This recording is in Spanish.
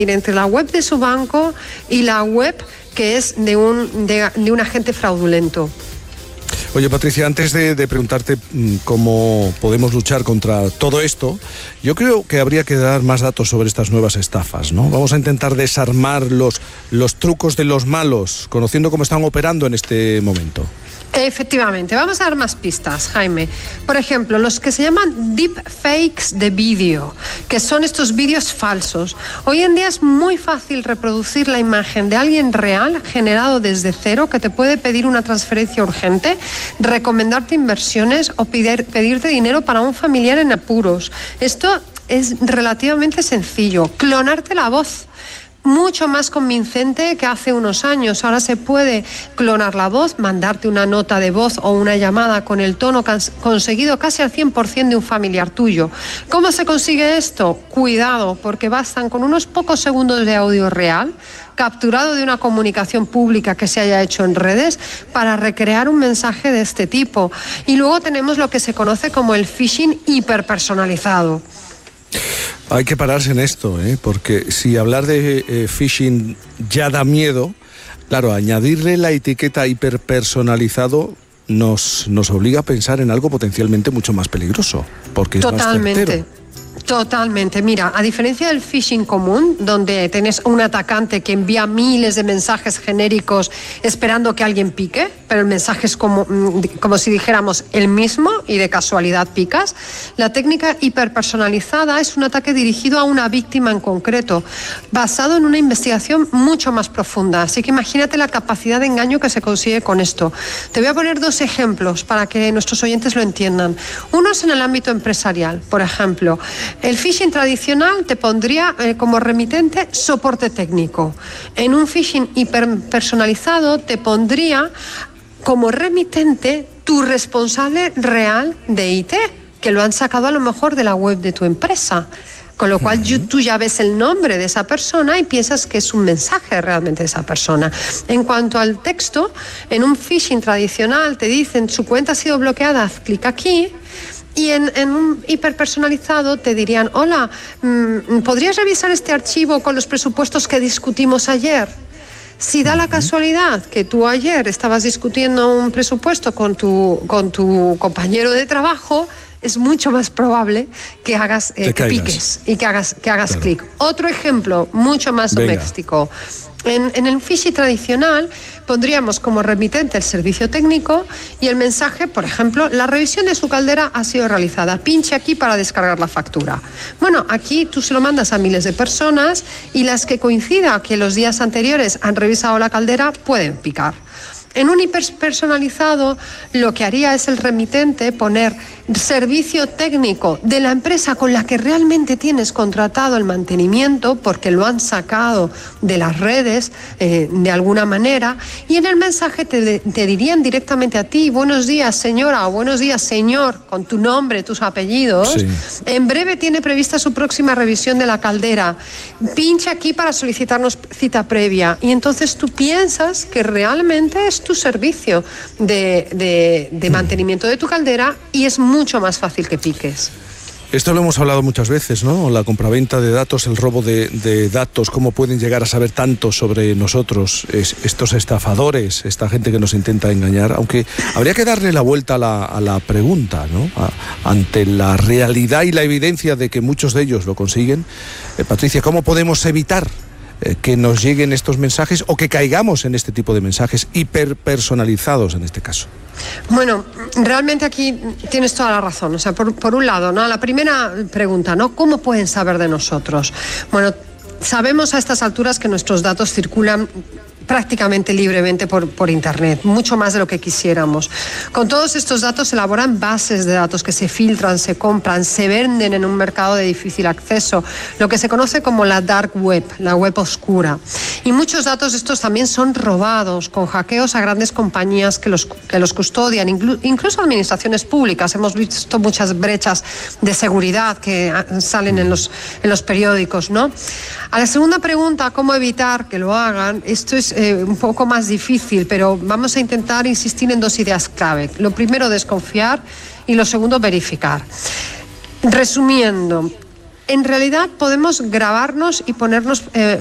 entre la web de su banco y la web que es de un agente fraudulento. Oye, Patricia, antes de preguntarte cómo podemos luchar contra todo esto, yo creo que habría que dar más datos sobre estas nuevas estafas, ¿no? Vamos a intentar desarmar los trucos de los malos, conociendo cómo están operando en este momento. Efectivamente, vamos a dar más pistas, Jaime. Por ejemplo, los que se llaman deepfakes de vídeo, que son estos vídeos falsos. Hoy en día es muy fácil reproducir la imagen de alguien real, generado desde cero, que te puede pedir una transferencia urgente, recomendarte inversiones o pedirte dinero para un familiar en apuros. Esto es relativamente sencillo. Clonarte la voz. Mucho más convincente que hace unos años. Ahora se puede clonar la voz, mandarte una nota de voz o una llamada con el tono conseguido casi al 100% de un familiar tuyo. ¿Cómo se consigue esto? Cuidado, porque bastan con unos pocos segundos de audio real, capturado de una comunicación pública que se haya hecho en redes, para recrear un mensaje de este tipo. Y luego tenemos lo que se conoce como el phishing hiperpersonalizado. Hay que pararse en esto, porque si hablar de phishing ya da miedo, claro, añadirle la etiqueta hiperpersonalizado nos obliga a pensar en algo potencialmente mucho más peligroso, porque es más certero. Totalmente. Mira, a diferencia del phishing común, donde tenés un atacante que envía miles de mensajes genéricos esperando que alguien pique, pero el mensaje es como si dijéramos el mismo y de casualidad picas, la técnica hiperpersonalizada es un ataque dirigido a una víctima en concreto, basado en una investigación mucho más profunda. Así que imagínate la capacidad de engaño que se consigue con esto. Te voy a poner dos ejemplos para que nuestros oyentes lo entiendan. Uno es en el ámbito empresarial, por ejemplo. El phishing tradicional te pondría como remitente soporte técnico. En un phishing hiperpersonalizado te pondría como remitente tu responsable real de IT, que lo han sacado a lo mejor de la web de tu empresa. Con lo cual tú ya ves el nombre de esa persona y piensas que es un mensaje realmente de esa persona. En cuanto al texto, en un phishing tradicional te dicen su cuenta ha sido bloqueada, haz clic aquí. Y en un hiperpersonalizado te dirían, hola, ¿podrías revisar este archivo con los presupuestos que discutimos ayer? Si da la casualidad que tú ayer estabas discutiendo un presupuesto con tu compañero de trabajo, es mucho más probable que hagas que piques y que hagas clic. Otro ejemplo, mucho más doméstico. En el phishing tradicional pondríamos como remitente el servicio técnico y el mensaje, por ejemplo, la revisión de su caldera ha sido realizada. Pinche aquí para descargar la factura. Bueno, aquí tú se lo mandas a miles de personas y las que coincida que los días anteriores han revisado la caldera pueden picar. En un hiperpersonalizado lo que haría es el remitente poner servicio técnico de la empresa con la que realmente tienes contratado el mantenimiento porque lo han sacado de las redes de alguna manera, y en el mensaje te dirían directamente a ti, buenos días señora o buenos días señor, con tu nombre, tus apellidos, sí. En breve tiene prevista su próxima revisión de la caldera, pinche aquí para solicitarnos cita previa, y entonces tú piensas que realmente es tu servicio de mantenimiento de tu caldera y es mucho más fácil que piques. Esto lo hemos hablado muchas veces, ¿no? La compraventa de datos, el robo de datos, cómo pueden llegar a saber tanto sobre nosotros estos estafadores, esta gente que nos intenta engañar, aunque habría que darle la vuelta a la pregunta, ¿no? Ante la realidad y la evidencia de que muchos de ellos lo consiguen. Patricia, ¿cómo podemos evitar que nos lleguen estos mensajes o que caigamos en este tipo de mensajes hiperpersonalizados en este caso? Bueno, realmente aquí tienes toda la razón. O sea, por un lado, ¿no? La primera pregunta, ¿no? ¿Cómo pueden saber de nosotros? Bueno, sabemos a estas alturas que nuestros datos circulan prácticamente libremente por Internet, mucho más de lo que quisiéramos. Con todos estos datos se elaboran bases de datos que se filtran, se compran, se venden en un mercado de difícil acceso, lo que se conoce como la dark web, la web oscura. Y muchos datos estos también son robados con hackeos a grandes compañías que los custodian, incluso administraciones públicas. Hemos visto muchas brechas de seguridad que salen en los periódicos, ¿no? A la segunda pregunta, ¿cómo evitar que lo hagan? Esto es un poco más difícil, pero vamos a intentar insistir en dos ideas clave. Lo primero, desconfiar, y lo segundo, verificar. Resumiendo, en realidad podemos grabarnos y ponernos